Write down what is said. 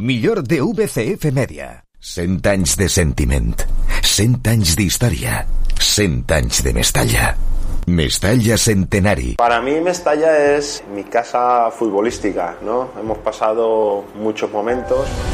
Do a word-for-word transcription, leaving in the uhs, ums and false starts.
millor de V C F Media. Cent anys de sentiment, cent anys d'història, cent anys de Mestalla. Mestalla Centenari. Para mí Mestalla es mi casa futbolística, ¿no? Hemos pasado muchos momentos.